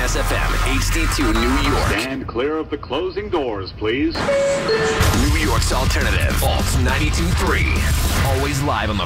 Kiss FM, HD2 New York. Stand clear of the closing doors, please. New York's alternative, Alt 92.3. Always live on the